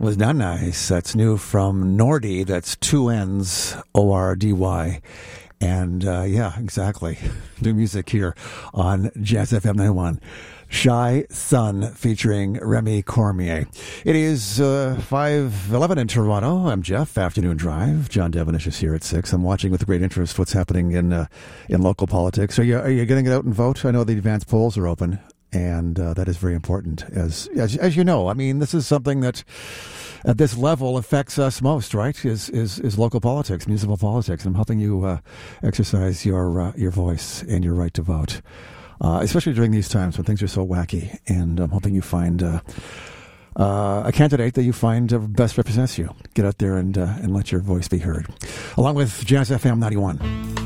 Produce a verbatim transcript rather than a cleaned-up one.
Was not nice. That's new from Nordy. That's two N's, O R D Y. And uh, yeah, exactly. New music here on Jazz F M ninety-one. Shy Sun featuring Remy Cormier. It is uh, five eleven in Toronto. I'm Jeff, Afternoon Drive. John Devonish is here at six. I'm watching with great interest what's happening in uh, in local politics. Are you, are you getting it out and vote? I know the advanced polls are open. And uh, that is very important, as, as as you know. I mean, this is something that, at this level, affects us most. Right? Is is is local politics, municipal politics. And I'm helping you uh, exercise your uh, your voice and your right to vote, uh, especially during these times when things are so wacky. And I'm hoping you find uh, uh, a candidate that you find uh, best represents you. Get out there and uh, and let your voice be heard. Along with Jazz F M ninety-one.